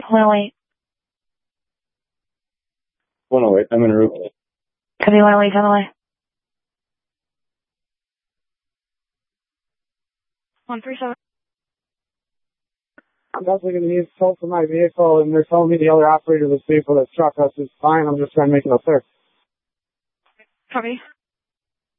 108. 108, I'm en route. Copy 108, on the way. 137. I'm definitely going to need help for my vehicle, and they're telling me the other operator of this vehicle that struck us is fine. I'm just trying to make it up there. Copy.